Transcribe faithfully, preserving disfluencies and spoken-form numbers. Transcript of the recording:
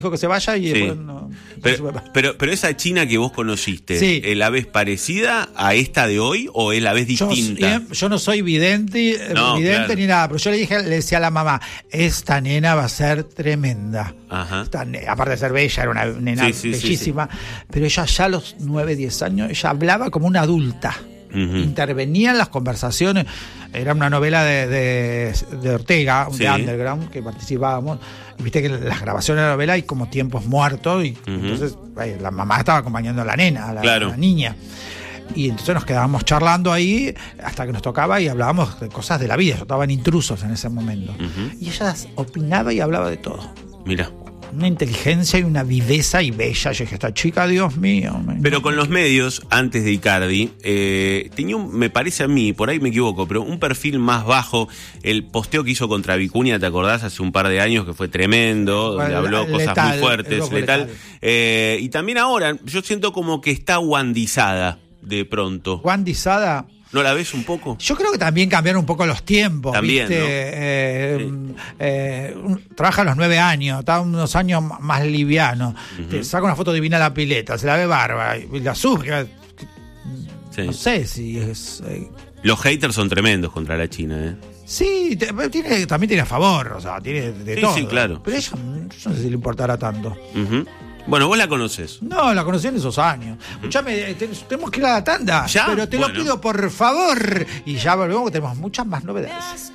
dijo que se vaya y Sí. después no, no Pero, supe más. pero, pero esa China que vos conociste, Sí. ¿eh, ¿la ves parecida a esta de hoy o es la ves Yo, distinta? eh, yo no soy vidente, eh, No, vidente claro. ni nada, pero yo le dije, le decía a la mamá, esta nena va a ser tremenda. Ajá. Esta ne- aparte de ser bella, era una nena Sí, sí, sí, bellísima, pero ella ya a los nueve, diez años, ella hablaba como una adulta. Ujú. Intervenía en las conversaciones. Era una novela de, de, de Ortega, Sí. de Underground, que participábamos. Y viste que en las grabaciones de la novela hay como tiempos muertos. Y Ujú. entonces ay, la mamá estaba acompañando a la nena, a la, Claro. a la niña. Y entonces nos quedábamos charlando ahí hasta que nos tocaba y hablábamos de cosas de la vida. Yo estaba en Intrusos en ese momento. Ujú. Y ella opinaba y hablaba de todo. Mira. Una inteligencia y una viveza y bella. Yo dije, esta chica, Dios mío. me- Pero con los medios, antes de Icardi, eh, tenía un, me parece a mí, por ahí me equivoco, pero un perfil más bajo. El posteo que hizo contra Vicuña, ¿te acordás? Hace un par de años que fue tremendo, donde Bueno, habló letal, cosas muy el fuertes, loco letal. letal. Eh, y también ahora, yo siento como que está guandizada de pronto. Juan Dizada. ¿No la ves un poco? Yo creo que también cambiaron un poco los tiempos. También, ¿viste? ¿no? Eh, Sí. eh, un- trabaja a los nueve años, está unos años m- más liviano. Te saca una foto divina a la pileta, se la ve barba y la sube. que- que- Sí. No sé si es. eh, Los haters son tremendos contra la China, ¿eh? sí, te- pero tiene, también tiene a favor, o sea, tiene de Sí, todo. sí, claro. Pero ella, yo no sé si le importará tanto. Ujú. Bueno, vos la conocés. No, la conocí en esos años. Escuchame, eh, te- tenemos que ir a la tanda. ¿Ya? Pero te Bueno. lo pido por favor. Y ya volvemos, que tenemos muchas más novedades.